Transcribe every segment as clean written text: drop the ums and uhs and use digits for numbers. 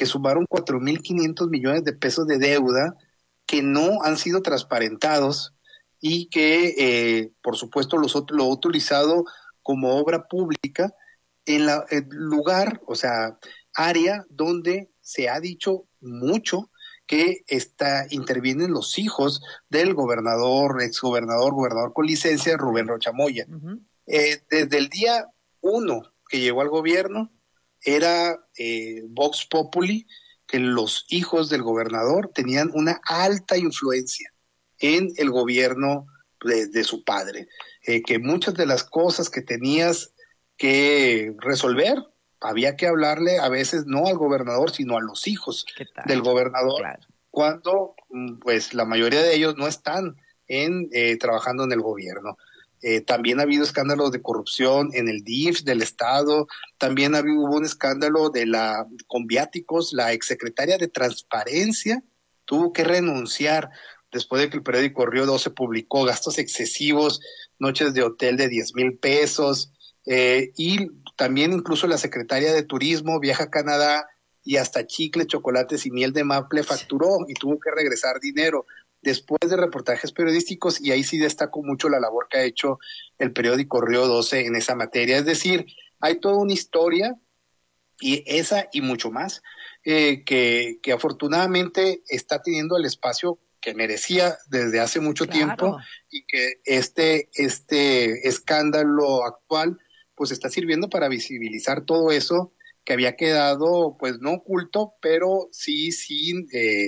que sumaron 4.500 millones de pesos de deuda que no han sido transparentados y que, por supuesto, lo ha utilizado como obra pública en el lugar, o sea, área donde se ha dicho mucho que intervienen los hijos del exgobernador con licencia, Rubén Rocha Moya. Uh-huh. Desde el día 1 que llegó al gobierno, era Vox Populi, que los hijos del gobernador tenían una alta influencia en el gobierno de su padre, que muchas de las cosas que tenías que resolver, había que hablarle a veces no al gobernador, sino a los hijos del gobernador, claro, cuando pues la mayoría de ellos no están trabajando en el gobierno. También ha habido escándalos de corrupción en el DIF del Estado, también hubo un escándalo con viáticos. La exsecretaria de Transparencia tuvo que renunciar después de que el periódico Río 12 publicó gastos excesivos, noches de hotel de 10,000 pesos, y también incluso la secretaria de Turismo viaja a Canadá y hasta chicle, chocolates y miel de maple facturó y tuvo que regresar dinero después de reportajes periodísticos, y ahí sí destaco mucho la labor que ha hecho el periódico Río 12 en esa materia. Es decir, hay toda una historia, y esa y mucho más, que afortunadamente está teniendo el espacio que merecía desde hace mucho tiempo, y que este escándalo actual pues está sirviendo para visibilizar todo eso que había quedado, pues no oculto, pero sí sin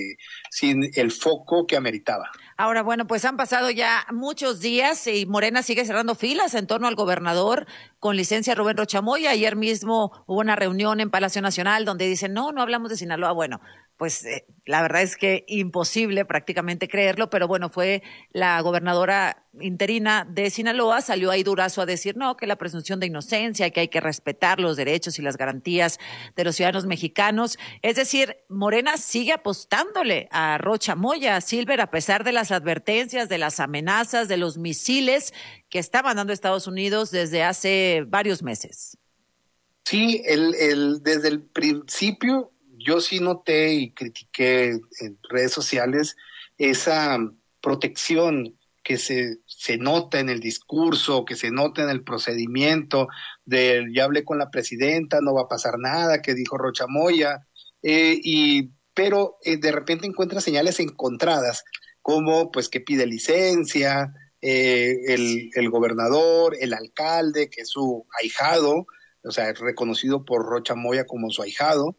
el foco que ameritaba. Ahora, bueno, pues han pasado ya muchos días y Morena sigue cerrando filas en torno al gobernador con licencia Rubén Rocha Moya. Ayer mismo hubo una reunión en Palacio Nacional donde dicen, no hablamos de Sinaloa. Bueno, pues la verdad es que imposible prácticamente creerlo, pero bueno, fue la gobernadora interina de Sinaloa, salió ahí Durazo a decir, no, que la presunción de inocencia, que hay que respetar los derechos y las garantías de los ciudadanos mexicanos. Es decir, Morena sigue apostándole a Rocha Moya, Silver, a pesar de las advertencias, de las amenazas, de los misiles que está mandando Estados Unidos desde hace varios meses. Sí, desde el principio yo sí noté y critiqué en redes sociales esa protección que se nota en el discurso, que se nota en el procedimiento, ya hablé con la presidenta, no va a pasar nada, que dijo Rocha Moya, pero de repente encuentra señales encontradas, como pues que pide licencia, el gobernador, el alcalde, que es su ahijado, o sea, reconocido por Rocha Moya como su ahijado,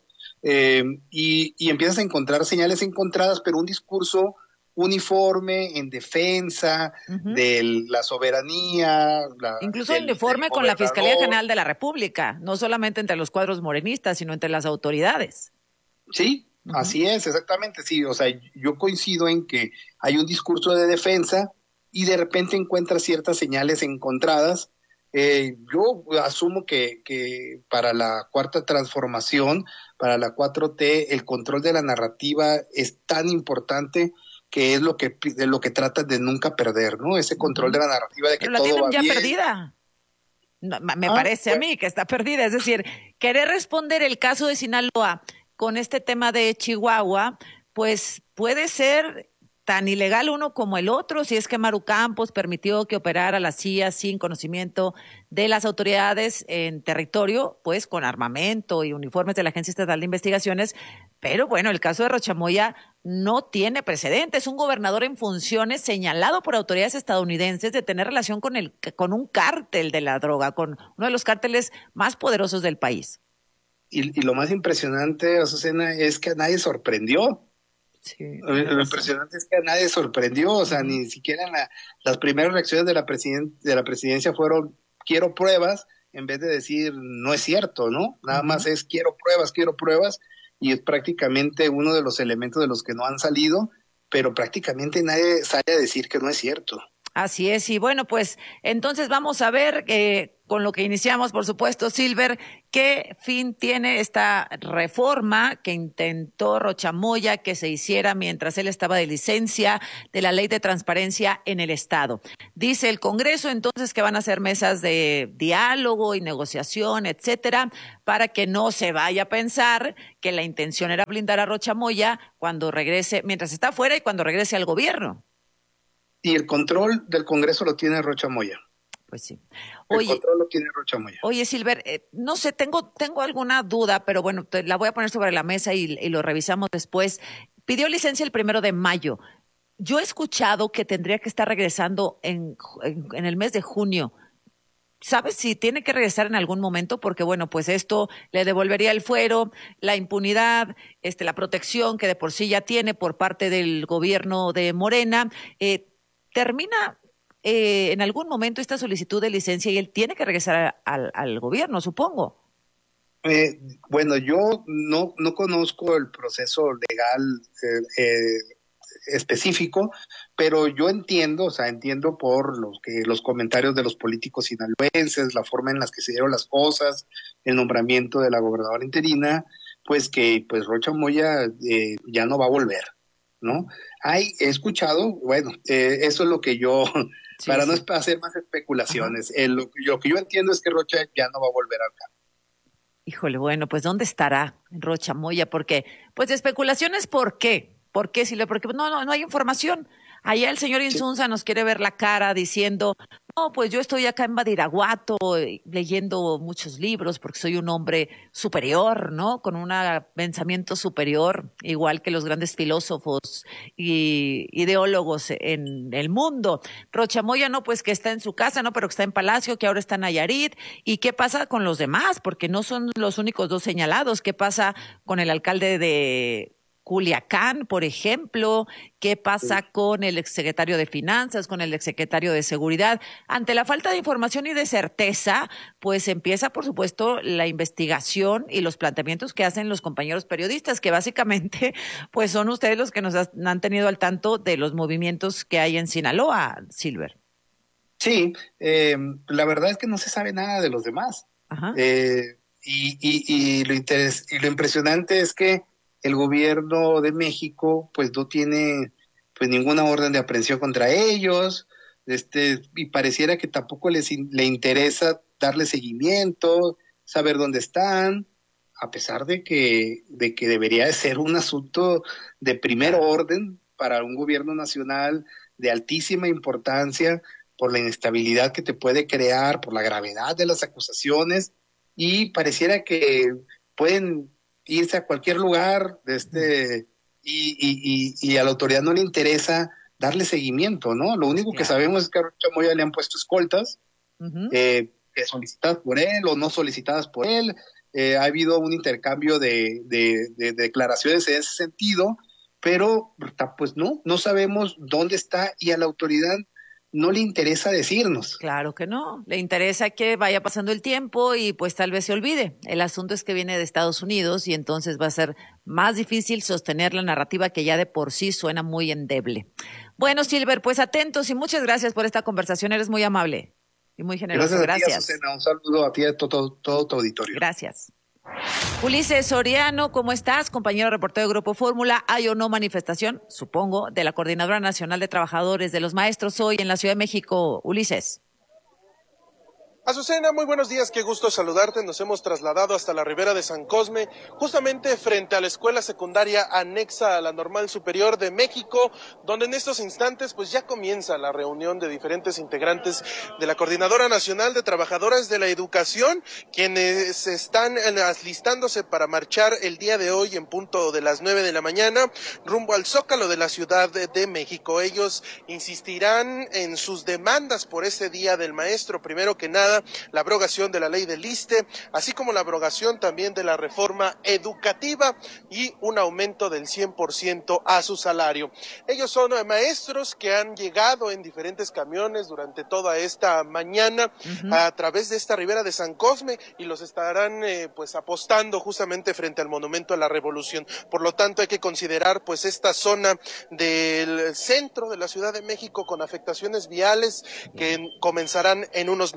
y empiezas a encontrar señales encontradas, pero un discurso uniforme en defensa de la soberanía. Incluso uniforme con la Fiscalía General de la República, no solamente entre los cuadros morenistas, sino entre las autoridades. Sí, así es, exactamente, sí, o sea, yo coincido en que hay un discurso de defensa y de repente encuentras ciertas señales encontradas. Yo asumo que para la cuarta transformación, para la 4T, el control de la narrativa es tan importante que es lo que tratan de nunca perder, ¿no? Ese control de la narrativa de que todo va bien. Pero la tienen ya perdida. No, me parece a mí que está perdida. Es decir, querer responder el caso de Sinaloa con este tema de Chihuahua, pues puede ser tan ilegal uno como el otro, si es que Maru Campos permitió que operara la CIA sin conocimiento de las autoridades en territorio, pues con armamento y uniformes de la Agencia Estatal de Investigaciones. Pero bueno, el caso de Rocha Moya no tiene precedentes. Es un gobernador en funciones señalado por autoridades estadounidenses de tener relación con un cártel de la droga, con uno de los cárteles más poderosos del país. Y lo más impresionante, Azucena, es que a nadie sorprendió. Sí, lo impresionante es que a nadie sorprendió, o sea, ni siquiera las primeras reacciones de la presidencia fueron quiero pruebas, en vez de decir no es cierto, ¿no? Nada más es quiero pruebas, y es prácticamente uno de los elementos de los que no han salido, pero prácticamente nadie sale a decir que no es cierto. Así es, y bueno, pues entonces vamos a ver con lo que iniciamos, por supuesto, Silver, ¿qué fin tiene esta reforma que intentó Rocha Moya que se hiciera mientras él estaba de licencia de la Ley de Transparencia en el Estado? Dice el Congreso entonces que van a hacer mesas de diálogo y negociación, etcétera, para que no se vaya a pensar que la intención era blindar a Rocha Moya cuando regrese, mientras está fuera y cuando regrese al gobierno. Y el control del Congreso lo tiene Rocha Moya. Pues sí. El control lo tiene Rocha Moya. Oye, Silver, no sé, tengo alguna duda, pero bueno, la voy a poner sobre la mesa y lo revisamos después. Pidió licencia el 1 de mayo. Yo he escuchado que tendría que estar regresando en el mes de junio. ¿Sabes si tiene que regresar en algún momento? Porque, bueno, pues esto le devolvería el fuero, la impunidad, la protección que de por sí ya tiene por parte del gobierno de Morena. Termina en algún momento esta solicitud de licencia y él tiene que regresar al gobierno, supongo. Bueno, yo no conozco el proceso legal específico, pero yo entiendo, entiendo por los comentarios de los políticos sinaloenses, la forma en la que se dieron las cosas, el nombramiento de la gobernadora interina, pues que Rocha Moya ya no va a volver, ¿no? He escuchado, bueno, eso es lo que yo, sí, para sí. No hacer más especulaciones, lo que yo entiendo es que Rocha ya no va a volver acá. Híjole, bueno, pues ¿dónde estará Rocha Moya? Porque, pues de especulaciones, ¿por qué? ¿Por qué, Silvia? Porque no hay información. Allá el señor Insunza nos quiere ver la cara diciendo, no, pues yo estoy acá en Badiraguato leyendo muchos libros porque soy un hombre superior, ¿no? Con un pensamiento superior, igual que los grandes filósofos y ideólogos en el mundo. Rocha Moya, no, pues que está en su casa, ¿no? Pero que está en Palacio, que ahora está en Nayarit. ¿Y qué pasa con los demás? Porque no son los únicos dos señalados. ¿Qué pasa con el alcalde de Culiacán, por ejemplo? ¿Qué pasa con el exsecretario de Finanzas, con el exsecretario de Seguridad? Ante la falta de información y de certeza, pues empieza, por supuesto, la investigación y los planteamientos que hacen los compañeros periodistas, que básicamente pues son ustedes los que nos han tenido al tanto de los movimientos que hay en Sinaloa, Silver. Sí, la verdad es que no se sabe nada de los demás. Ajá. Y lo impresionante es que el gobierno de México pues no tiene pues ninguna orden de aprehensión contra ellos, y pareciera que tampoco le interesa darle seguimiento, saber dónde están, a pesar de que debería de ser un asunto de primer orden para un gobierno nacional de altísima importancia por la inestabilidad que te puede crear, por la gravedad de las acusaciones, y pareciera que pueden irse a cualquier lugar y a la autoridad no le interesa darle seguimiento, ¿no? Lo único que sabemos es que a Rocha Moya le han puesto escoltas, solicitadas por él o no solicitadas por él. Ha habido un intercambio de declaraciones en ese sentido, pero pues no sabemos dónde está y a la autoridad no le interesa decirnos. Claro que no, le interesa que vaya pasando el tiempo y pues tal vez se olvide. El asunto es que viene de Estados Unidos y entonces va a ser más difícil sostener la narrativa que ya de por sí suena muy endeble. Bueno, Silver, pues atentos y muchas gracias por esta conversación, eres muy amable y muy generoso. Gracias. A ti, Azucena. Un saludo a ti y a todo tu auditorio. Gracias. Ulises Soriano, ¿cómo estás? Compañero reportero de Grupo Fórmula. ¿Hay o no manifestación, supongo, de la Coordinadora Nacional de Trabajadores de los Maestros hoy en la Ciudad de México? Ulises. Azucena, muy buenos días, qué gusto saludarte. Nos hemos trasladado hasta la Ribera de San Cosme, justamente frente a la escuela secundaria anexa a la Normal Superior de México, donde en estos instantes pues ya comienza la reunión de diferentes integrantes de la Coordinadora Nacional de Trabajadoras de la Educación, quienes están alistándose para marchar el día de hoy en punto de las 9 de la mañana rumbo al Zócalo de la Ciudad de México. Ellos insistirán en sus demandas por este Día del Maestro, primero que nada la abrogación de la ley del ISSSTE, así como la abrogación también de la reforma educativa y un aumento del 100% a su salario. Ellos son maestros que han llegado en diferentes camiones durante toda esta mañana a través de esta Ribera de San Cosme y los estarán pues apostando justamente frente al Monumento a la Revolución. Por lo tanto, hay que considerar pues esta zona del centro de la Ciudad de México con afectaciones viales que comenzarán en unos minutos más.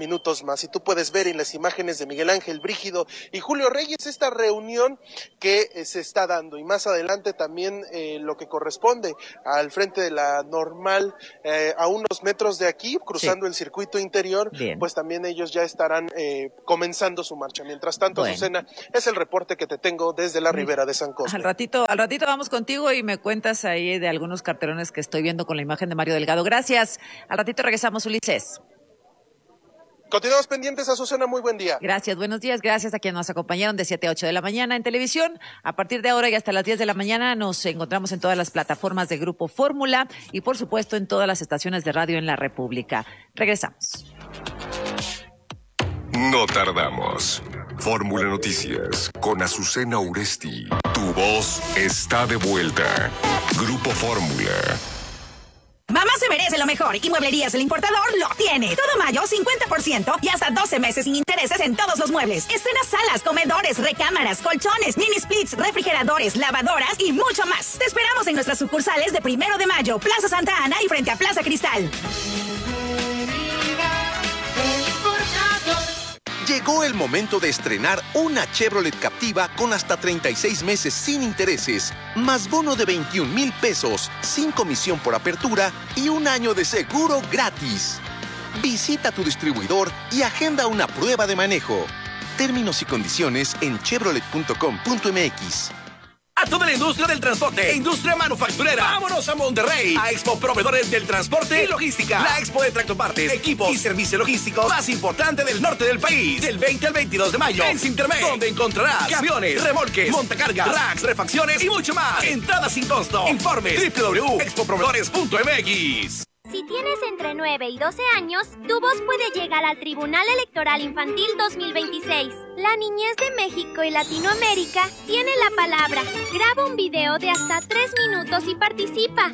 más. Y tú puedes ver en las imágenes de Miguel Ángel Brígido y Julio Reyes esta reunión que se está dando. Y más adelante también lo que corresponde al frente de la Normal, a unos metros de aquí, cruzando el circuito interior, pues también ellos ya estarán comenzando su marcha. Mientras tanto, Azucena, es el reporte que te tengo desde la Ribera de San Cosme. Al ratito vamos contigo y me cuentas ahí de algunos cartelones que estoy viendo con la imagen de Mario Delgado. Gracias. Al ratito regresamos, Ulises. Continuamos pendientes, Azucena, muy buen día. Gracias, buenos días, gracias a quienes nos acompañaron de 7 a 8 de la mañana en televisión. A partir de ahora y hasta las 10 de la mañana nos encontramos en todas las plataformas de Grupo Fórmula y por supuesto en todas las estaciones de radio en la República. Regresamos. No tardamos. Fórmula Noticias con Azucena Uresti. Tu voz está de vuelta. Grupo Fórmula. Mamá se merece lo mejor y Mueblerías El Importador lo tiene. Todo mayo, 50% y hasta 12 meses sin intereses en todos los muebles. Estrena salas, comedores, recámaras, colchones, mini splits, refrigeradores, lavadoras y mucho más. Te esperamos en nuestras sucursales de 1 de mayo, Plaza Santa Ana y frente a Plaza Cristal. Llegó el momento de estrenar una Chevrolet Captiva con hasta 36 meses sin intereses, más bono de 21,000 pesos, sin comisión por apertura y un año de seguro gratis. Visita tu distribuidor y agenda una prueba de manejo. Términos y condiciones en chevrolet.com.mx. A toda la industria del transporte e industria manufacturera. Vámonos a Monterrey, a Expo Proveedores del Transporte y Logística. La expo de tractopartes, equipos y servicios logísticos más importante del norte del país. Del 20 al 22 de mayo en Sintermex, donde encontrarás camiones, remolques, montacargas, racks, refacciones y mucho más. Entrada sin costo. Informe www.expoproveedores.mx. Si tienes entre 9 y 12 años, tu voz puede llegar al Tribunal Electoral Infantil 2026. La niñez de México y Latinoamérica tiene la palabra. Graba un video de hasta 3 minutos y participa.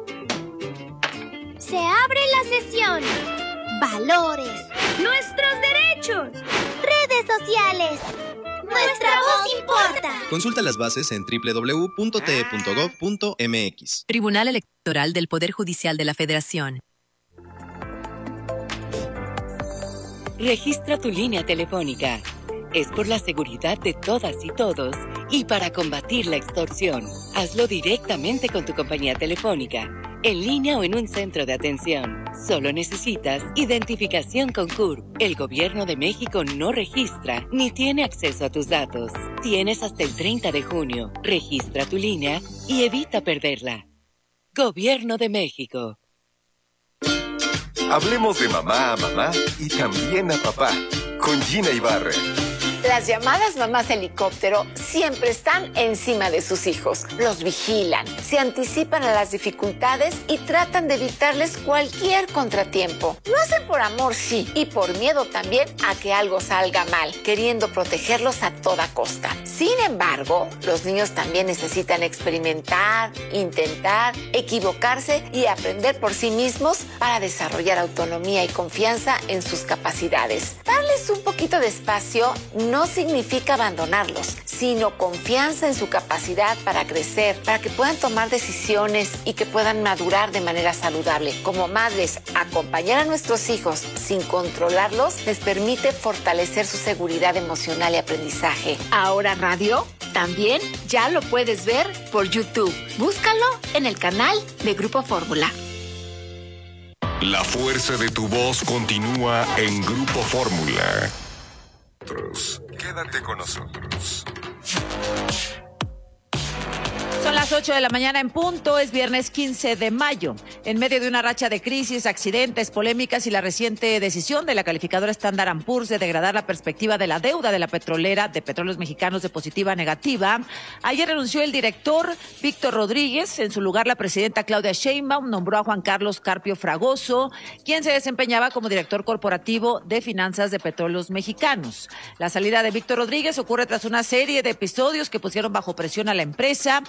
Se abre la sesión. Valores. Nuestros derechos. Redes sociales. Nuestra voz importa. Consulta las bases en www.te.gov.mx. Tribunal Electoral del Poder Judicial de la Federación. Registra tu línea telefónica. Es por la seguridad de todas y todos y para combatir la extorsión. Hazlo directamente con tu compañía telefónica, en línea o en un centro de atención. Solo necesitas identificación con CURP. El Gobierno de México no registra ni tiene acceso a tus datos. Tienes hasta el 30 de junio. Registra tu línea y evita perderla. Gobierno de México. Hablemos de mamá a mamá y también a papá con Gina Ibarra. Las llamadas mamás helicóptero siempre están encima de sus hijos. Los vigilan, se anticipan a las dificultades y tratan de evitarles cualquier contratiempo. Lo hacen por amor, sí, y por miedo también a que algo salga mal, queriendo protegerlos a toda costa. Sin embargo, los niños también necesitan experimentar, intentar, equivocarse y aprender por sí mismos para desarrollar autonomía y confianza en sus capacidades. Darles un poquito de espacio no significa abandonarlos, sino confianza en su capacidad para crecer, para que puedan tomar decisiones y que puedan madurar de manera saludable. Como madres, acompañar a nuestros hijos sin controlarlos les permite fortalecer su seguridad emocional y aprendizaje. Ahora radio también ya lo puedes ver por YouTube. Búscalo en el canal de Grupo Fórmula. La fuerza de tu voz continúa en Grupo Fórmula. Quédate con nosotros. Son las 8 de la mañana en punto, es viernes 15 de mayo. En medio de una racha de crisis, accidentes, polémicas y la reciente decisión de la calificadora Standard & Poor's de degradar la perspectiva de la deuda de la petrolera de Petróleos Mexicanos de positiva a negativa, ayer renunció el director Víctor Rodríguez. En su lugar, la presidenta Claudia Sheinbaum nombró a Juan Carlos Carpio Fragoso, quien se desempeñaba como director corporativo de finanzas de Petróleos Mexicanos. La salida de Víctor Rodríguez ocurre tras una serie de episodios que pusieron bajo presión a la empresa. Uno de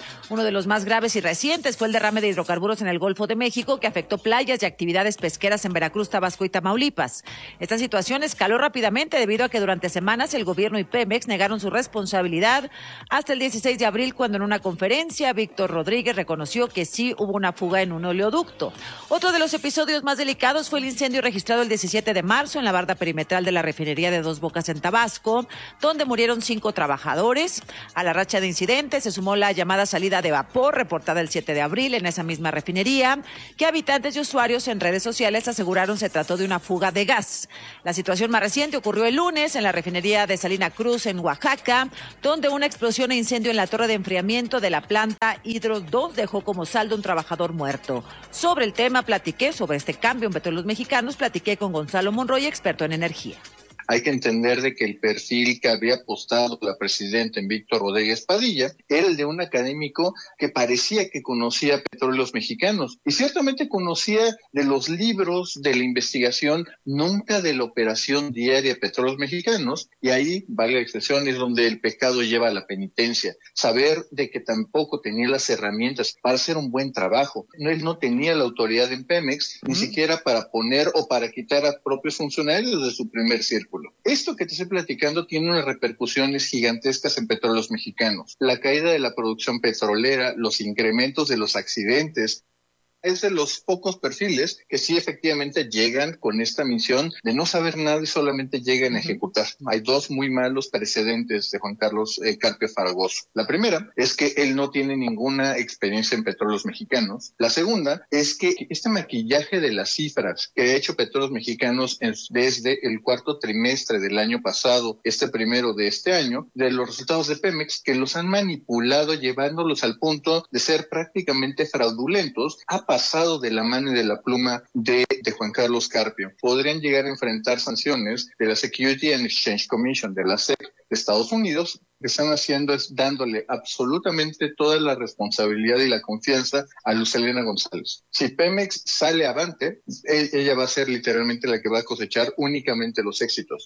de los más graves y recientes fue el derrame de hidrocarburos en el Golfo de México, que afectó playas y actividades pesqueras en Veracruz, Tabasco y Tamaulipas. Esta situación escaló rápidamente debido a que durante semanas el gobierno y Pemex negaron su responsabilidad hasta el 16 de abril, cuando en una conferencia Víctor Rodríguez reconoció que sí hubo una fuga en un oleoducto. Otro de los episodios más delicados fue el incendio registrado el 17 de marzo en la barda perimetral de la refinería de Dos Bocas en Tabasco, donde murieron 5 trabajadores. A la racha de incidentes se sumó la llamada salida de vapor reportada el 7 de abril en esa misma refinería, que habitantes y usuarios en redes sociales aseguraron se trató de una fuga de gas. La situación más reciente ocurrió el lunes en la refinería de Salina Cruz en Oaxaca, donde una explosión e incendio en la torre de enfriamiento de la planta Hidro 2 dejó como saldo un trabajador muerto. Sobre el tema sobre este cambio en Petróleos Mexicanos, platiqué con Gonzalo Monroy, experto en energía. Hay que entender de que el perfil que había apostado la presidenta en Víctor Rodríguez Padilla era el de un académico que parecía que conocía Petróleos Mexicanos y ciertamente conocía de los libros de la investigación, nunca de la operación diaria Petróleos Mexicanos, y ahí, valga la expresión, es donde el pecado lleva a la penitencia. Saber de que tampoco tenía las herramientas para hacer un buen trabajo. Él no tenía la autoridad en Pemex, ni siquiera para poner o para quitar a propios funcionarios de su primer círculo. Esto que te estoy platicando tiene unas repercusiones gigantescas en Petróleos Mexicanos. La caída de la producción petrolera, los incrementos de los accidentes, es de los pocos perfiles que sí efectivamente llegan con esta misión de no saber nada y solamente llegan a ejecutar. Hay 2 muy malos precedentes de Juan Carlos Carpio Fragoso. La primera es que él no tiene ninguna experiencia en Petróleos Mexicanos. La segunda es que este maquillaje de las cifras que ha hecho Petróleos Mexicanos desde el 4º trimestre del año pasado, primero de este año, de los resultados de Pemex, que los han manipulado llevándolos al punto de ser prácticamente fraudulentos, ha pasado de la mano y de la pluma de Juan Carlos Carpio. Podrían llegar a enfrentar sanciones de la Security and Exchange Commission, de la SEC de Estados Unidos. Que están haciendo es dándole absolutamente toda la responsabilidad y la confianza a Luz Helena González. Si Pemex sale avante, ella va a ser literalmente la que va a cosechar únicamente los éxitos.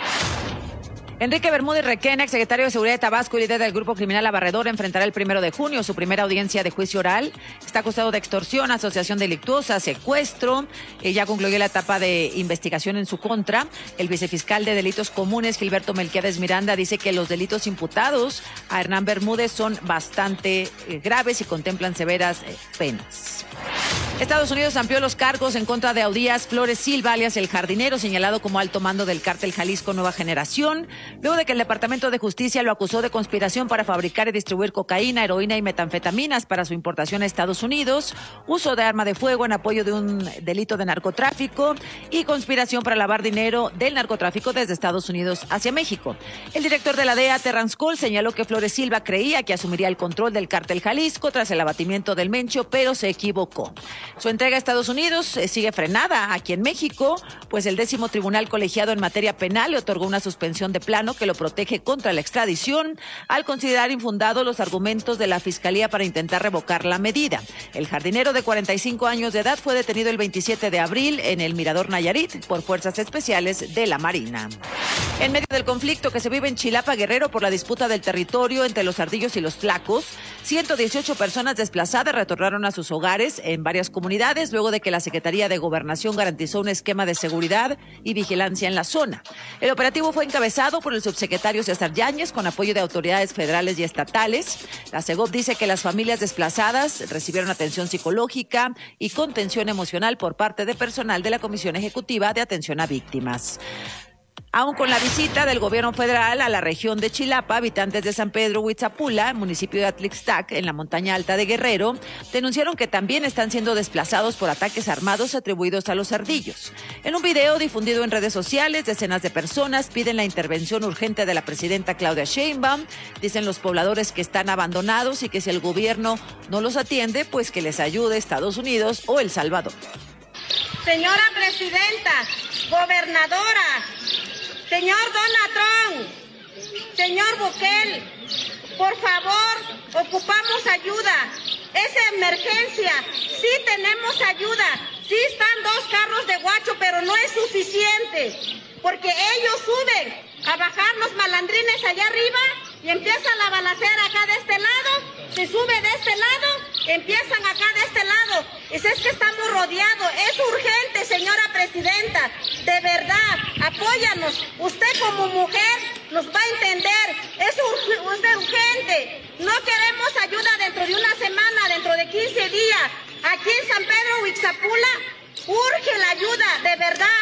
Enrique Bermúdez Requena, exsecretario de Seguridad de Tabasco y líder del grupo criminal La Barredora, enfrentará el 1 de junio su primera audiencia de juicio oral. Está acusado de extorsión, asociación delictuosa, secuestro. Ya concluyó la etapa de investigación en su contra. El vicefiscal de Delitos Comunes, Gilberto Melquiades Miranda, dice que los delitos imputados a Hernán Bermúdez son bastante graves y contemplan severas penas. Estados Unidos amplió los cargos en contra de Audías Flores Silva, alias El Jardinero, señalado como alto mando del cártel Jalisco Nueva Generación, luego de que el Departamento de Justicia lo acusó de conspiración para fabricar y distribuir cocaína, heroína y metanfetaminas para su importación a Estados Unidos, uso de arma de fuego en apoyo de un delito de narcotráfico y conspiración para lavar dinero del narcotráfico desde Estados Unidos hacia México. El director de la DEA, Terrance Cole, señaló que Flores Silva creía que asumiría el control del cártel Jalisco tras el abatimiento del Mencho, pero se equivocó. Su entrega a Estados Unidos sigue frenada aquí en México, pues el 10º Tribunal Colegiado en materia penal le otorgó una suspensión de plano que lo protege contra la extradición al considerar infundados los argumentos de la Fiscalía para intentar revocar la medida. El jardinero de 45 años de edad fue detenido el 27 de abril en el Mirador Nayarit por fuerzas especiales de la Marina. En medio del conflicto que se vive en Chilapa, Guerrero, por la disputa del territorio entre los ardillos y los tlacos, 118 personas desplazadas retornaron a sus hogares en varias comunidades luego de que la Secretaría de Gobernación garantizó un esquema de seguridad y vigilancia en la zona. El operativo fue encabezado por el subsecretario César Yáñez con apoyo de autoridades federales y estatales. La Segov dice que las familias desplazadas recibieron atención psicológica y contención emocional por parte de personal de la Comisión Ejecutiva de Atención a Víctimas. Aún con la visita del gobierno federal a la región de Chilapa, habitantes de San Pedro Huitzapula, municipio de Atlixtac, en la montaña alta de Guerrero, denunciaron que también están siendo desplazados por ataques armados atribuidos a los ardillos. En un video difundido en redes sociales, decenas de personas piden la intervención urgente de la presidenta Claudia Sheinbaum. Dicen los pobladores que están abandonados y que si el gobierno no los atiende, pues que les ayude Estados Unidos o El Salvador. Señora presidenta, gobernadora, señor Donald Trump, señor Bukele, por favor, ocupamos ayuda. Es emergencia, sí tenemos ayuda, sí están 2 carros de guacho, pero no es suficiente, porque ellos suben a bajar los malandrines allá arriba y empieza la balacera acá de este lado, se sube de este lado, empiezan acá de este lado. Es que estamos rodeados. Es urgente, señora presidenta. De verdad, apóyanos. Usted como mujer nos va a entender. Es urgente. No queremos ayuda dentro de una semana, dentro de 15 días. Aquí en San Pedro Huixapula urge la ayuda, de verdad.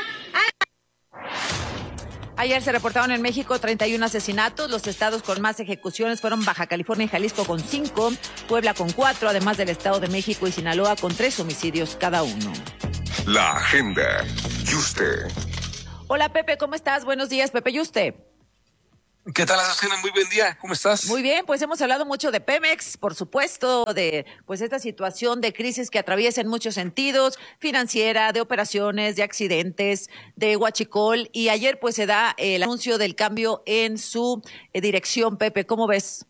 Ayer se reportaron en México 31 asesinatos. Los estados con más ejecuciones fueron Baja California y Jalisco con 5, Puebla con 4, además del Estado de México y Sinaloa con 3 homicidios cada uno. La agenda. Yuste. Hola Pepe, ¿cómo estás? Buenos días, Pepe Yuste. ¿Qué tal, Azucena? Muy buen día. ¿Cómo estás? Muy bien, pues hemos hablado mucho de Pemex, por supuesto, de pues esta situación de crisis que atraviesa en muchos sentidos, financiera, de operaciones, de accidentes, de huachicol, y ayer pues se da el anuncio del cambio en su dirección. Pepe, ¿cómo ves?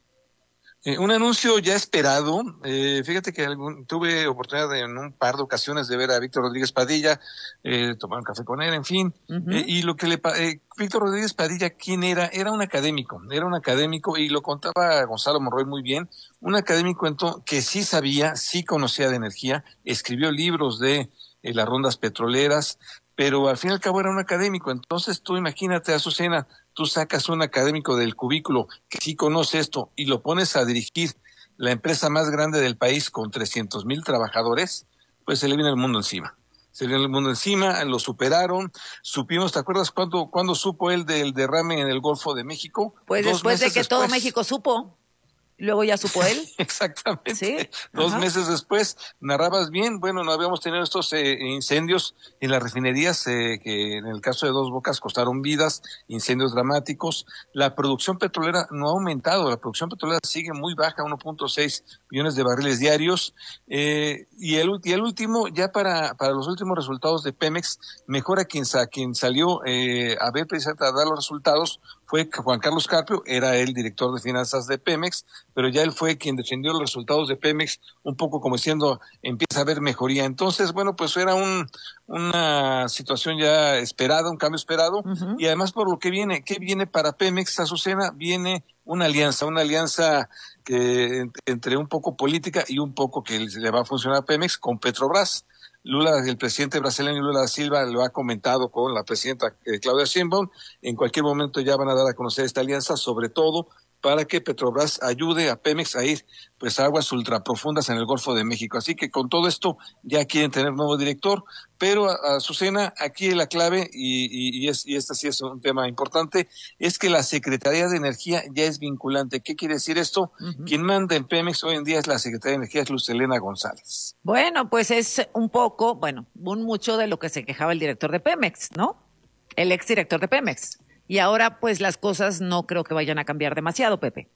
Un anuncio ya esperado. Fíjate que tuve oportunidad en un par de ocasiones de ver a Víctor Rodríguez Padilla, tomar un café con él, en fin. Y lo que Víctor Rodríguez Padilla, ¿quién era? Era un académico, y lo contaba Gonzalo Monroy muy bien, un académico que sí sabía, sí conocía de energía, escribió libros de las rondas petroleras, pero al fin y al cabo era un académico. Entonces tú imagínate, Azucena, tú sacas un académico del cubículo que sí conoce esto y lo pones a dirigir la empresa más grande del país con 300,000 trabajadores, pues se le viene el mundo encima. Lo superaron. Supimos, ¿te acuerdas cuándo supo él del derrame en el Golfo de México? Pues después de que todo México supo. Luego ya supo él. Exactamente. ¿Sí? 2 meses después, narrabas bien, bueno, no habíamos tenido estos incendios en las refinerías que en el caso de Dos Bocas costaron vidas, incendios dramáticos. La producción petrolera no ha aumentado, la producción petrolera sigue muy baja, 1.6 millones de barriles diarios. Y el último, ya para los últimos resultados de Pemex, mejor a quien salió a ver precisamente a dar los resultados fue Juan Carlos Carpio, era el director de finanzas de Pemex, pero ya él fue quien defendió los resultados de Pemex, un poco como diciendo, empieza a haber mejoría. Entonces, bueno, pues era una situación ya esperada, un cambio esperado, y además por lo que viene, ¿qué viene para Pemex, Azucena? Viene una alianza que entre un poco política y un poco que le va a funcionar a Pemex con Petrobras. El presidente brasileño Lula da Silva lo ha comentado con la presidenta Claudia Sheinbaum. En cualquier momento ya van a dar a conocer esta alianza, sobre todo para que Petrobras ayude a Pemex a ir pues a aguas ultraprofundas en el Golfo de México. Así que con todo esto ya quieren tener nuevo director, pero Azucena, aquí la clave, y este sí es un tema importante, es que la Secretaría de Energía ya es vinculante. ¿Qué quiere decir esto? Quien manda en Pemex hoy en día es la Secretaría de Energía, es Luz Helena González. Bueno, pues es un mucho de lo que se quejaba el director de Pemex, ¿no? El exdirector de Pemex. Y ahora, pues, las cosas no creo que vayan a cambiar demasiado, Pepe.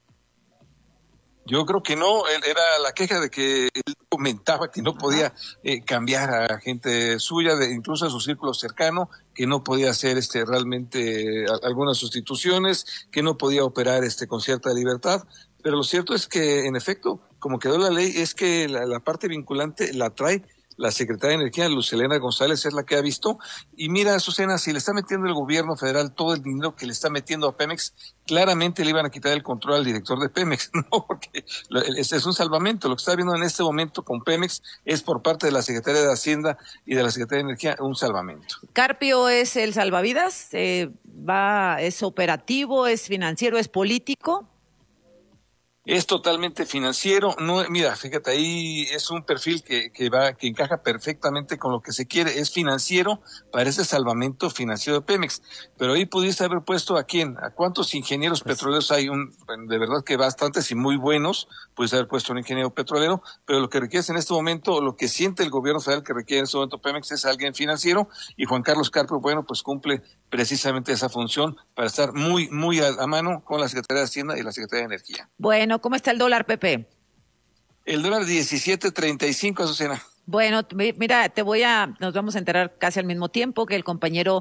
Yo creo que no, era la queja de que él comentaba que no podía cambiar a gente suya, incluso a su círculo cercano, que no podía hacer realmente algunas sustituciones, que no podía operar con cierta libertad. Pero lo cierto es que, en efecto, como quedó la ley, es que la parte vinculante la trae la secretaria de Energía, Luz Helena González, es la que ha visto. Y mira, Azucena, si le está metiendo el gobierno federal todo el dinero que le está metiendo a Pemex, claramente le iban a quitar el control al director de Pemex, ¿no? Porque es un salvamento. Lo que está viendo en este momento con Pemex es por parte de la Secretaría de Hacienda y de la Secretaría de Energía un salvamento. ¿Carpio es el salvavidas? ¿Es operativo, es financiero, es político? Es totalmente financiero. No, mira, fíjate, ahí es un perfil que encaja perfectamente con lo que se quiere. Es financiero para ese salvamento financiero de Pemex. Pero ahí pudiese haber puesto ¿a quién? ¿A cuántos ingenieros petroleros hay? De verdad que bastantes y muy buenos. Pudiese haber puesto un ingeniero petrolero, pero lo que requiere en este momento, lo que siente el gobierno federal que requiere en este momento Pemex es alguien financiero, y Juan Carlos Carpio, bueno, pues cumple precisamente esa función para estar muy, muy a mano con la Secretaría de Hacienda y la Secretaría de Energía. Bueno, ¿cómo está el dólar, Pepe? El dólar 17.35, Azucena. Bueno, mira, nos vamos a enterar casi al mismo tiempo que el compañero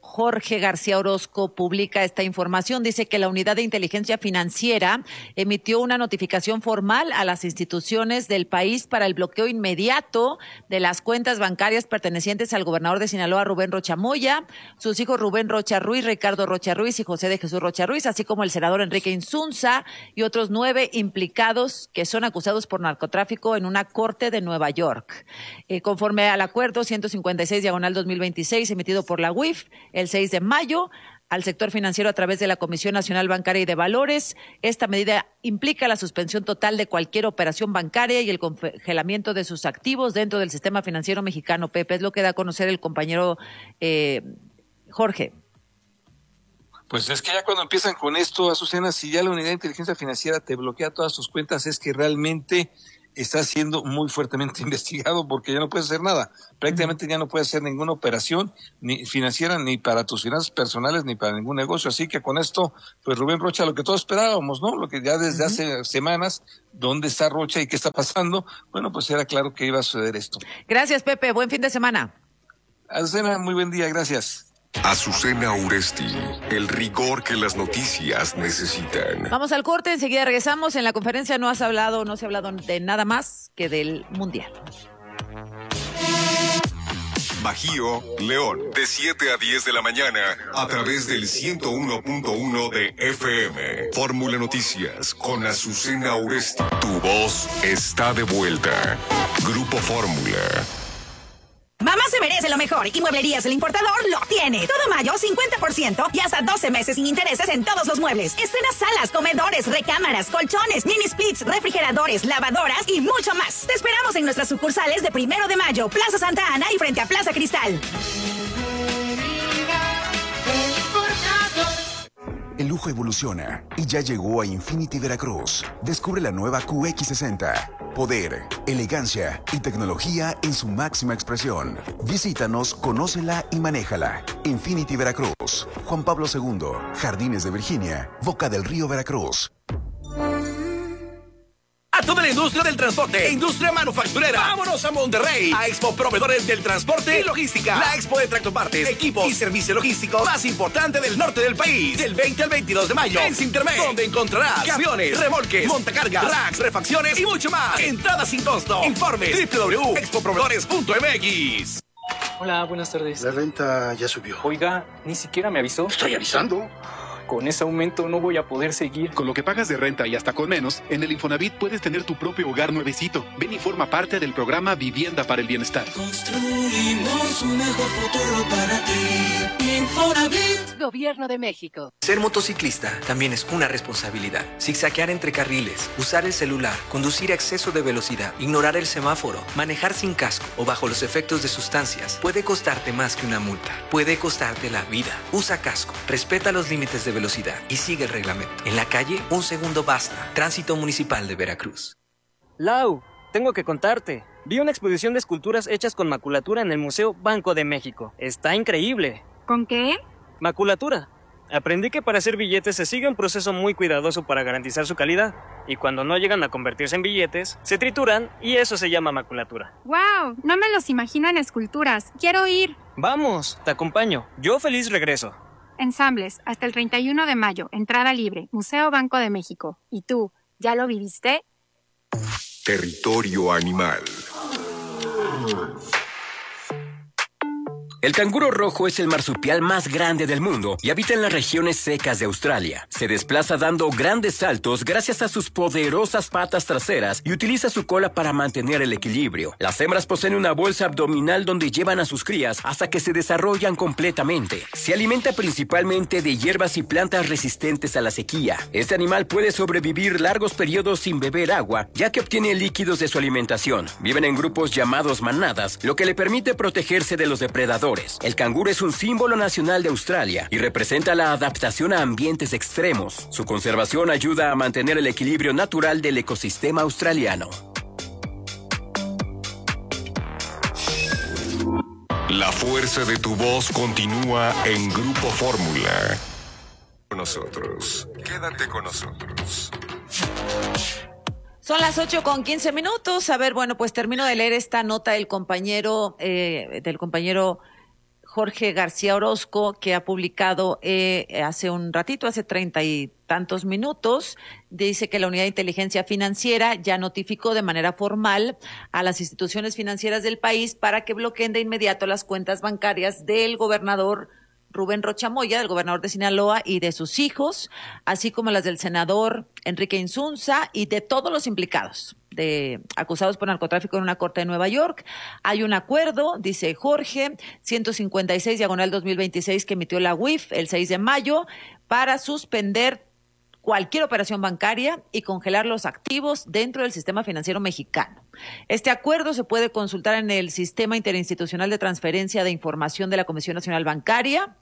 Jorge García Orozco publica esta información. Dice que la Unidad de Inteligencia Financiera emitió una notificación formal a las instituciones del país para el bloqueo inmediato de las cuentas bancarias pertenecientes al gobernador de Sinaloa, Rubén Rocha Moya, sus hijos Rubén Rocha Ruiz, Ricardo Rocha Ruiz y José de Jesús Rocha Ruiz, así como el senador Enrique Insunza y otros 9 implicados que son acusados por narcotráfico en una corte de Nueva York. Conforme al acuerdo 156/2026 emitido por la UIF, el 6 de mayo, al sector financiero a través de la Comisión Nacional Bancaria y de Valores. Esta medida implica la suspensión total de cualquier operación bancaria y el congelamiento de sus activos dentro del sistema financiero mexicano. Pepe, es lo que da a conocer el compañero Jorge. Pues es que ya cuando empiezan con esto, Azucena, si ya la Unidad de Inteligencia Financiera te bloquea todas tus cuentas, es que realmente está siendo muy fuertemente investigado, porque ya no puedes hacer nada. Prácticamente ya no puedes hacer ninguna operación ni financiera, ni para tus finanzas personales, ni para ningún negocio. Así que con esto, pues Rubén Rocha, lo que todos esperábamos, ¿no? Lo que ya desde hace semanas, ¿dónde está Rocha y qué está pasando? Bueno, pues era claro que iba a suceder esto. Gracias, Pepe. Buen fin de semana. Azucena, muy buen día. Gracias. Azucena Uresti, el rigor que las noticias necesitan. Vamos al corte, enseguida regresamos. En la conferencia no se ha hablado de nada más que del Mundial. Bajío, León, de 7 a 10 de la mañana, a través del 101.1 de FM. Fórmula Noticias, con Azucena Uresti. Tu voz está de vuelta. Grupo Fórmula. Mamá se merece lo mejor y Mueblerías El Importador lo tiene. Todo mayo, 50% y hasta 12 meses sin intereses en todos los muebles. Estrena salas, comedores, recámaras, colchones, mini splits, refrigeradores, lavadoras y mucho más. Te esperamos en nuestras sucursales de 1 de mayo, Plaza Santa Ana y frente a Plaza Cristal. El lujo evoluciona y ya llegó a Infinity Veracruz. Descubre la nueva QX60. Poder, elegancia y tecnología en su máxima expresión. Visítanos, conócela y manéjala. Infinity Veracruz. Juan Pablo II, Jardines de Virginia, Boca del Río, Veracruz. A toda la industria del transporte e industria manufacturera. ¡Vámonos a Monterrey! A Expo Proveedores del Transporte y Logística. La expo de tractopartes, equipos y servicio logístico más importante del norte del país. Del 20 al 22 de mayo en Sintermex, donde encontrarás camiones, remolques, montacargas, racks, refacciones y mucho más. Entrada sin costo. Informe www.expoproveedores.mx. Hola, buenas tardes. La renta ya subió. Oiga, ni siquiera me avisó. Estoy avisando. Con ese aumento no voy a poder seguir. Con lo que pagas de renta y hasta con menos, en el Infonavit puedes tener tu propio hogar nuevecito. Ven y forma parte del programa Vivienda para el Bienestar. Construimos un mejor futuro para ti. Infonavit. Gobierno de México. Ser motociclista también es una responsabilidad. Zigzaguear entre carriles, usar el celular, conducir a exceso de velocidad, ignorar el semáforo, manejar sin casco o bajo los efectos de sustancias puede costarte más que una multa. Puede costarte la vida. Usa casco, respeta los límites de velocidad y sigue el reglamento. En la calle, un segundo basta. Tránsito Municipal de Veracruz. Lau, tengo que contarte. Vi una exposición de esculturas hechas con maculatura en el Museo Banco de México. Está increíble. ¿Con qué? Maculatura. Aprendí que para hacer billetes se sigue un proceso muy cuidadoso para garantizar su calidad. Y cuando no llegan a convertirse en billetes, se trituran y eso se llama maculatura. ¡Wow! No me los imagino en esculturas. Quiero ir. Vamos, te acompaño. Yo feliz regreso. Ensambles, hasta el 31 de mayo, entrada libre, Museo Banco de México. ¿Y tú, ya lo viviste? Territorio animal. El canguro rojo es el marsupial más grande del mundo y habita en las regiones secas de Australia. Se desplaza dando grandes saltos gracias a sus poderosas patas traseras y utiliza su cola para mantener el equilibrio. Las hembras poseen una bolsa abdominal donde llevan a sus crías hasta que se desarrollan completamente. Se alimenta principalmente de hierbas y plantas resistentes a la sequía. Este animal puede sobrevivir largos periodos sin beber agua, ya que obtiene líquidos de su alimentación. Viven en grupos llamados manadas, lo que le permite protegerse de los depredadores. El canguro es un símbolo nacional de Australia y representa la adaptación a ambientes extremos. Su conservación ayuda a mantener el equilibrio natural del ecosistema australiano. La fuerza de tu voz continúa en Grupo Fórmula. Con nosotros. Quédate con nosotros. Son las 8:15. A ver, bueno, pues termino de leer esta nota del compañero Jorge García Orozco, que ha publicado hace un ratito, hace 30 y tantos minutos, dice que la Unidad de Inteligencia Financiera ya notificó de manera formal a las instituciones financieras del país para que bloqueen de inmediato las cuentas bancarias del gobernador Rubén Rocha Moya, del gobernador de Sinaloa, y de sus hijos, así como las del senador Enrique Insunza y de todos los implicados, acusados por narcotráfico en una corte de Nueva York. Hay un acuerdo, dice Jorge, 156/2026 que emitió la UIF el 6 de mayo para suspender cualquier operación bancaria y congelar los activos dentro del sistema financiero mexicano. Este acuerdo se puede consultar en el Sistema Interinstitucional de Transferencia de Información de la Comisión Nacional Bancaria.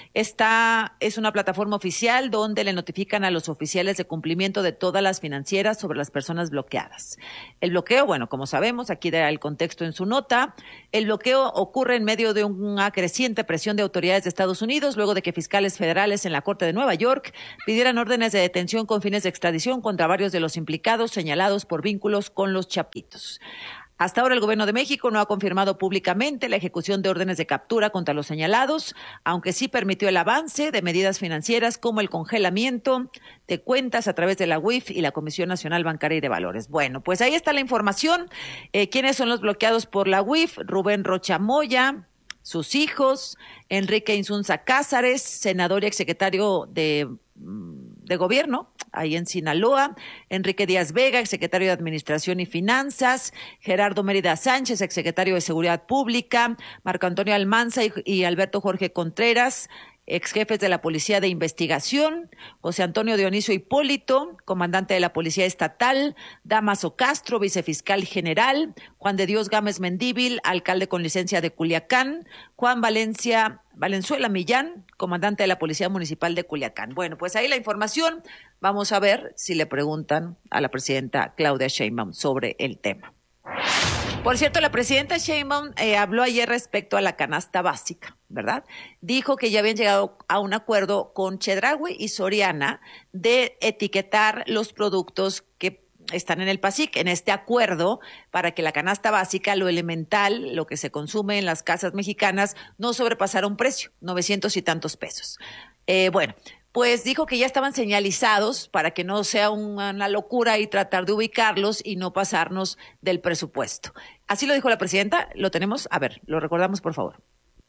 Esta es una plataforma oficial donde le notifican a los oficiales de cumplimiento de todas las financieras sobre las personas bloqueadas. El bloqueo, bueno, como sabemos, aquí da el contexto en su nota, el bloqueo ocurre en medio de una creciente presión de autoridades de Estados Unidos luego de que fiscales federales en la Corte de Nueva York pidieran órdenes de detención con fines de extradición contra varios de los implicados señalados por vínculos con los Chapitos. Hasta ahora el Gobierno de México no ha confirmado públicamente la ejecución de órdenes de captura contra los señalados, aunque sí permitió el avance de medidas financieras como el congelamiento de cuentas a través de la UIF y la Comisión Nacional Bancaria y de Valores. Bueno, pues ahí está la información. ¿Quiénes son los bloqueados por la UIF? Rubén Rocha Moya, sus hijos, Enrique Insunza Cázares, senador y exsecretario de Gobierno, ahí en Sinaloa, Enrique Díaz Vega, exsecretario de Administración y Finanzas, Gerardo Mérida Sánchez, exsecretario de Seguridad Pública, Marco Antonio Almanza y Alberto Jorge Contreras, exjefes de la Policía de Investigación, José Antonio Dionisio Hipólito, comandante de la Policía Estatal, Damaso Castro, vicefiscal general, Juan de Dios Gámez Mendíbil, alcalde con licencia de Culiacán, Juan Valenzuela Millán, comandante de la Policía Municipal de Culiacán. Bueno, pues ahí la información. Vamos a ver si le preguntan a la presidenta Claudia Sheinbaum sobre el tema. Por cierto, la presidenta Sheinbaum habló ayer respecto a la canasta básica, ¿verdad? Dijo que ya habían llegado a un acuerdo con Chedraui y Soriana de etiquetar los productos que están en el PASIC, en este acuerdo, para que la canasta básica, lo elemental, lo que se consume en las casas mexicanas, no sobrepasara un precio, 900 y tantos pesos. Bueno, pues dijo que ya estaban señalizados para que no sea una locura y tratar de ubicarlos y no pasarnos del presupuesto. Así lo dijo la presidenta, lo tenemos, a ver, lo recordamos por favor.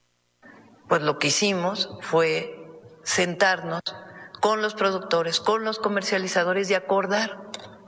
Pues lo que hicimos fue sentarnos con los productores, con los comercializadores y acordar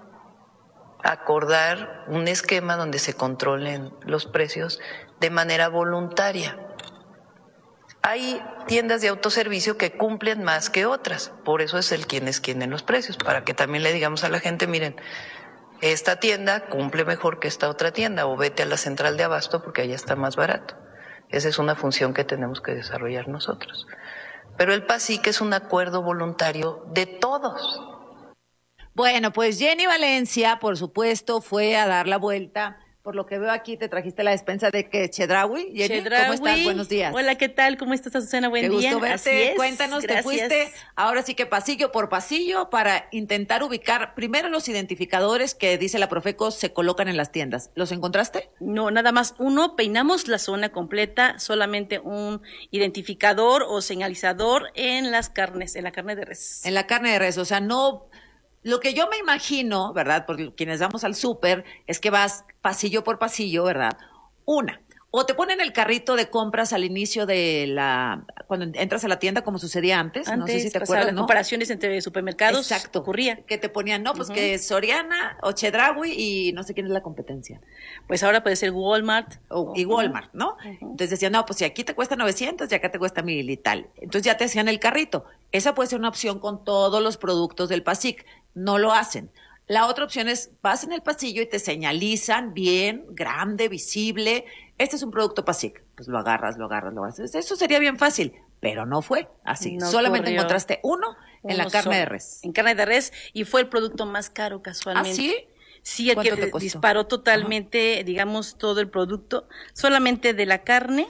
un esquema donde se controlen los precios de manera voluntaria. Hay tiendas de autoservicio que cumplen más que otras, por eso es el quién es quién en los precios, para que también le digamos a la gente, miren, esta tienda cumple mejor que esta otra tienda, o vete a la central de abasto porque allá está más barato. Esa es una función que tenemos que desarrollar nosotros. Pero el PASIC es un acuerdo voluntario de todos. Bueno, pues Jenny Valencia, por supuesto, fue a dar la vuelta. Por lo que veo aquí, te trajiste la despensa de que Chedraui. Jenny, ¿cómo estás? Buenos días. Hola, ¿qué tal? ¿Cómo estás, Azucena? Buen día. Qué gusto verte. Cuéntanos, gracias. Te fuiste ahora sí que pasillo por pasillo para intentar ubicar primero los identificadores que dice la Profeco se colocan en las tiendas. ¿Los encontraste? No, nada más uno. Peinamos la zona completa, solamente un identificador o señalizador en las carnes, en la carne de res. En la carne de res, o sea, no. Lo que yo me imagino, ¿verdad? Porque quienes vamos al súper es que vas pasillo por pasillo, ¿verdad? O te ponen el carrito de compras al inicio de cuando entras a la tienda, como sucedía antes, no sé si te acuerdas, ¿no? Comparaciones entre supermercados. Exacto. Ocurría. Que te ponían, no, pues que Soriana o Chedraui y no sé quién es la competencia. Pues ahora puede ser Walmart. Y Walmart, ¿no? Entonces decían, no, pues si aquí te cuesta 900 y acá te cuesta 1000 y tal. Entonces ya te hacían el carrito. Esa puede ser una opción con todos los productos del PASIC. No lo hacen. La otra opción es, vas en el pasillo y te señalizan bien, grande, visible. Este es un producto PASIC. Pues lo agarras. Eso sería bien fácil, pero no fue así. No solamente ocurrió. Encontraste uno en la carne de res. En carne de res, y fue el producto más caro casualmente. ¿Ah, sí? Sí, el ¿Cuánto que te costó? disparó totalmente, digamos, todo el producto. Solamente de la carne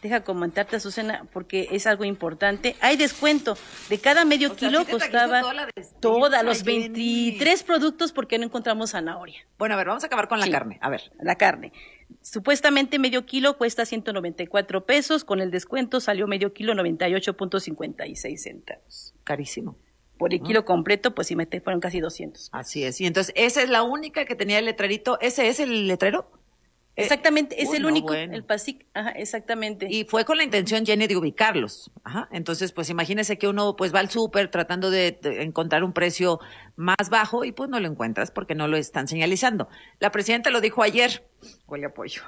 Deja comentarte, Azucena, porque es algo importante. Hay descuento. De cada medio kilo ¿sí te costaba toda los 23 productos porque no encontramos zanahoria. Bueno, a ver, vamos a acabar con la carne. A ver. La carne. Supuestamente medio kilo cuesta 194 pesos. Con el descuento salió medio kilo 98.56 centavos. Carísimo. Por el kilo completo, pues sí, fueron casi 200. Así es. Y entonces, esa es la única que tenía el letrerito. ¿Ese es el letrero? Exactamente, es el único, bueno. el PASIC, ajá, exactamente. Y fue con la intención, Jenny, de ubicarlos. Ajá. Entonces, pues imagínese que uno pues va al súper tratando de encontrar un precio más bajo y pues no lo encuentras porque no lo están señalizando. La presidenta lo dijo ayer. Huele a pollo.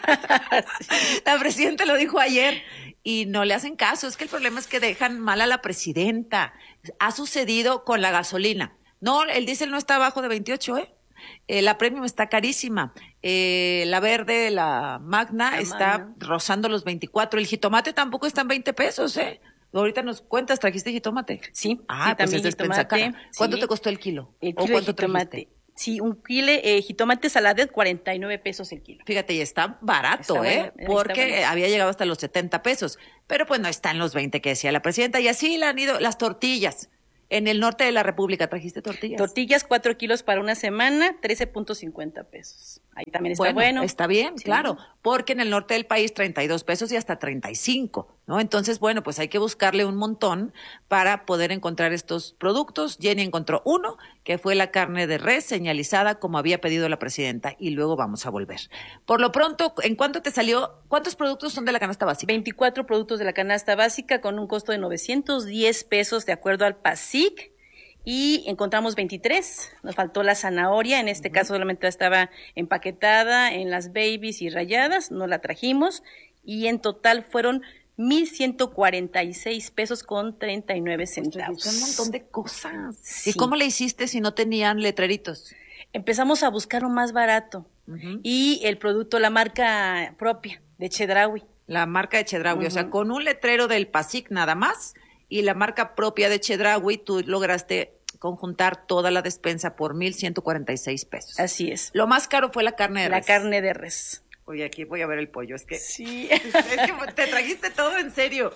La presidenta lo dijo ayer y no le hacen caso. Es que el problema es que dejan mal a la presidenta. Ha sucedido con la gasolina. No, el diésel no está abajo de 28, ¿eh? La premium está carísima. La verde, la magna, está rozando los 24. El jitomate tampoco está en 20 pesos, ¿eh? Ahorita nos cuentas, ¿trajiste jitomate? Sí. Ah, sí, pues es despensa cara. ¿Cuánto sí. te costó el kilo? El ¿O kilo cuánto de jitomate. trajiste? Sí, un kilo jitomate saladet, 49 pesos el kilo. Fíjate, y está barato, Está bueno, porque está bueno. había llegado hasta los 70 pesos. Pero pues no están los 20 que decía la presidenta. Y así le han ido las tortillas. En el norte de la República, ¿trajiste tortillas? Tortillas, 4 kilos para una semana, 13.50 pesos. Ahí también está bueno. Está bien, Sí. claro, porque en el norte del país 32 pesos y hasta 35, ¿no? Entonces, bueno, pues hay que buscarle un montón para poder encontrar estos productos. Jenny encontró uno, que fue la carne de res señalizada como había pedido la presidenta, y luego vamos a volver. Por lo pronto, ¿en cuánto te salió? ¿Cuántos productos son de la canasta básica? 24 productos de la canasta básica con un costo de 910 pesos de acuerdo al PASIC. Y encontramos 23, nos faltó la zanahoria, en este caso solamente estaba empaquetada en las babies y rayadas, no la trajimos, y en total fueron 1,146 pesos con 39 centavos. Un montón de cosas. Sí. ¿Y cómo le hiciste si no tenían letreritos? Empezamos a buscar lo más barato, y el producto, la marca propia de Chedraui. La marca de Chedraui, o sea, con un letrero del PASIC nada más, y la marca propia de Chedraui, tú lograste conjuntar toda la despensa por 1,146 pesos. Así es. Lo más caro fue la carne de res. La carne de res. Oye, aquí voy a ver el pollo, es que... Sí. Es que te trajiste todo en serio.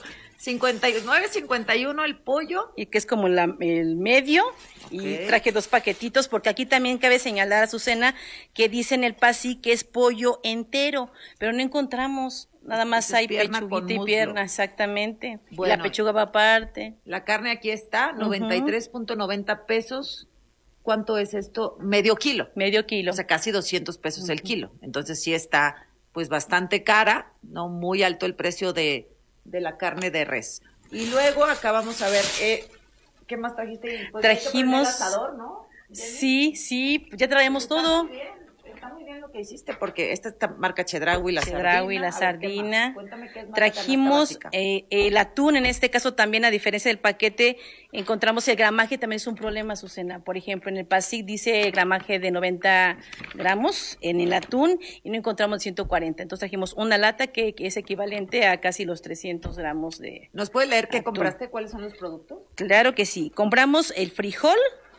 59.51 el pollo. Y que es como el medio. Okay. Y traje 2 paquetitos, porque aquí también cabe señalar, Azucena, que dice en el PASI que es pollo entero, pero no encontramos. Nada más hay pechuguita y pierna, exactamente. Bueno, la pechuga va aparte. La carne aquí está, 93.90 pesos. ¿Cuánto es esto? Medio kilo. Medio kilo. O sea, casi 200 pesos el kilo. Entonces sí está, pues, bastante cara, ¿no? Muy alto el precio de la carne de res. Y luego acá vamos a ver, ¿qué más trajiste? Pues trajimos... el asador, ¿no? Sí, ya traemos todo. Está muy bien lo que hiciste, porque esta marca Chedraui, la sardina. Trajimos el atún, en este caso también, a diferencia del paquete, encontramos el gramaje, también es un problema, Azucena. Por ejemplo, en el PASIC dice gramaje de 90 gramos en el atún y no encontramos 140. Entonces trajimos una lata que es equivalente a casi los 300 gramos de ¿Nos puede leer qué atún. compraste? ¿Cuáles son los productos? Claro que sí. Compramos el frijol,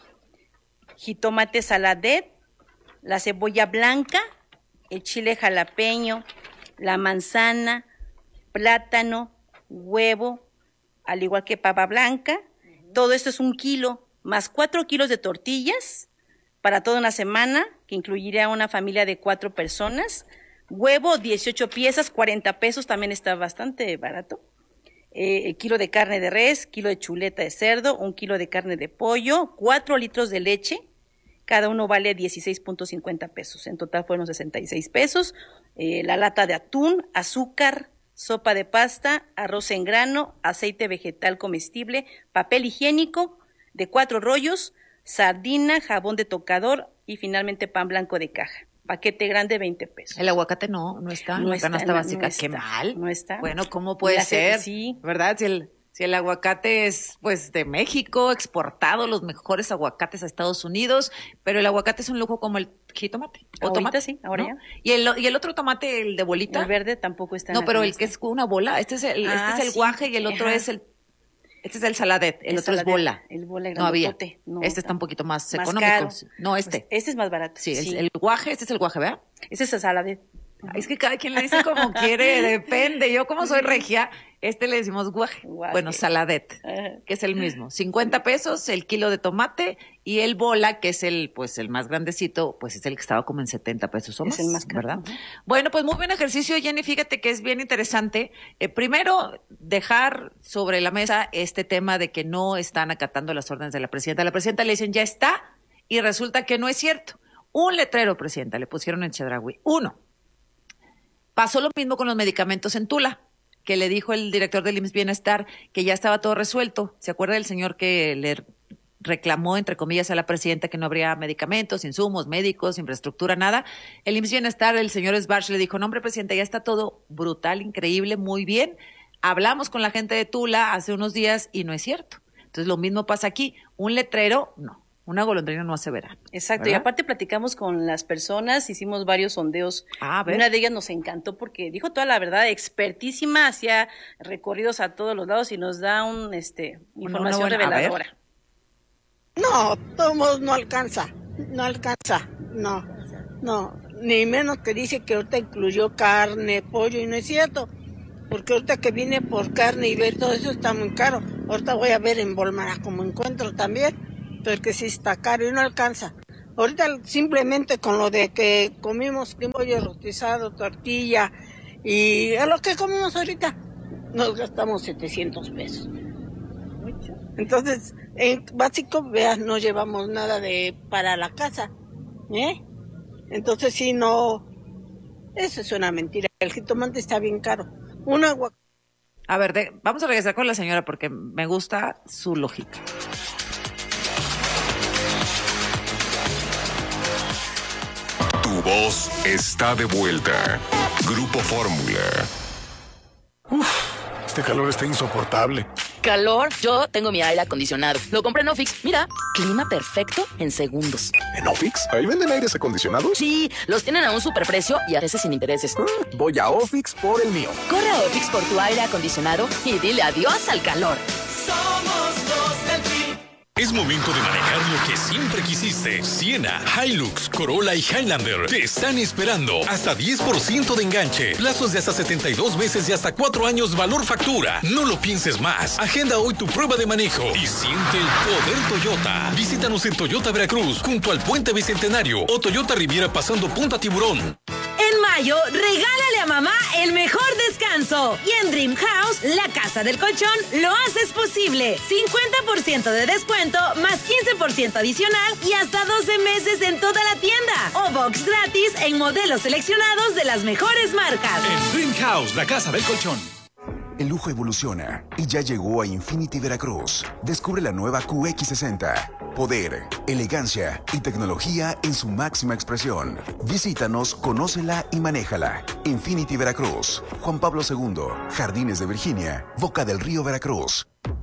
jitomate saladet, la cebolla blanca, el chile jalapeño, la manzana, plátano, huevo, al igual que papa blanca. Todo esto es 1 kilo, más 4 kilos de tortillas para toda una semana, que incluiría una familia de 4 personas. Huevo, 18 piezas, 40 pesos, también está bastante barato. El kilo de carne de res, kilo de chuleta de cerdo, 1 kilo de carne de pollo, 4 litros de leche. Cada uno vale 16.50 pesos. En total fueron 66 pesos. La lata de atún, azúcar, sopa de pasta, arroz en grano, aceite vegetal comestible, papel higiénico de 4 rollos, sardina, jabón de tocador y finalmente pan blanco de caja. Paquete grande, 20 pesos. El aguacate no está en la canasta básica. Qué mal. No está. Bueno, ¿cómo puede ser? Sí. ¿Verdad? Si el aguacate es, pues, de México, exportado, los mejores aguacates a Estados Unidos, pero el aguacate es un lujo como el jitomate. O Ahorita tomate, sí, ahora ¿no? ya. Y el otro tomate, el de bolita. El verde tampoco está en No, la pero canasta. el que es una bola, este es el guaje y el otro es el... Este es el saladet, el otro es bola. El bola no había. grandotote. No, este está un poquito más económico. caro. No, este. Pues este es más barato. Sí, el guaje, este es el guaje, ¿verdad? Ese es el saladet. Es que cada quien le dice como quiere, depende. Yo como soy regia, le decimos guaje. Bueno, saladet, que es el mismo. 50 pesos el kilo de tomate, y el bola, que es el más grandecito, pues es el que estaba como en 70 pesos o más, es el más caro, ¿verdad? Bueno, pues muy buen ejercicio, Jenny. Fíjate que es bien interesante. Primero, dejar sobre la mesa este tema de que no están acatando las órdenes de la presidenta. A la presidenta le dicen, ya está, y resulta que no es cierto. Un letrero, presidenta, le pusieron en Chedraui. Uno. Pasó lo mismo con los medicamentos en Tula, que le dijo el director del IMSS Bienestar que ya estaba todo resuelto. ¿Se acuerda del señor que le reclamó, entre comillas, a la presidenta que no habría medicamentos, insumos, médicos, infraestructura, nada? El IMSS Bienestar, el señor Sbarch, le dijo, no, hombre, presidenta, ya está todo brutal, increíble, muy bien. Hablamos con la gente de Tula hace unos días y no es cierto. Entonces, lo mismo pasa aquí. Un letrero, no. Una golondrina no hace verano. Exacto, ¿verdad? Y aparte platicamos con las personas, hicimos varios sondeos. Una de ellas nos encantó porque dijo toda la verdad, expertísima, hacía recorridos a todos los lados y nos da información reveladora. No, todos no alcanza, no, ni menos que dice que ahorita incluyó carne, pollo, y no es cierto, porque ahorita que vine por carne y ver todo eso está muy caro. Ahorita voy a ver en Volmara como encuentro también, pero que sí está caro y no alcanza. Ahorita simplemente con lo de que comimos pollo rostizado, tortilla y a lo que comimos ahorita nos gastamos 700 pesos. Entonces, en básico, veas, no llevamos nada para la casa, Entonces sí, no, eso es una mentira. El jitomate está bien caro. Un agua. A ver, vamos a regresar con la señora porque me gusta su lógica. Tu voz está de vuelta. Grupo Fórmula. Este calor está insoportable. ¿Calor? Yo tengo mi aire acondicionado. Lo compré en Ofix. Mira, clima perfecto en segundos. ¿En Ofix? ¿Ahí venden aires acondicionados? Sí, los tienen a un superprecio y a veces sin intereses. Voy a Ofix por el mío. Corre a Ofix por tu aire acondicionado y dile adiós al calor. Somos los del PRI. Es momento de manejar lo que siempre quisiste. Siena, Hilux, Corolla y Highlander te están esperando. Hasta 10% de enganche. Plazos de hasta 72 meses y hasta 4 años valor factura. No lo pienses más. Agenda hoy tu prueba de manejo y siente el poder Toyota. Visítanos en Toyota Veracruz, junto al Puente Bicentenario, o Toyota Riviera pasando Punta Tiburón. En mayo, regálale a mamá el mejor descanso. Y en Dream House, la casa del colchón, lo haces posible. 50% de descuento, más 15% adicional y hasta 12 meses en toda la tienda. O box gratis en modelos seleccionados de las mejores marcas. En Dream House, la casa del colchón. El lujo evoluciona y ya llegó a Infinity Veracruz. Descubre la nueva QX60. Poder, elegancia y tecnología en su máxima expresión. Visítanos, conócela y manéjala. Infinity Veracruz, Juan Pablo II, Jardines de Virginia, Boca del Río, Veracruz.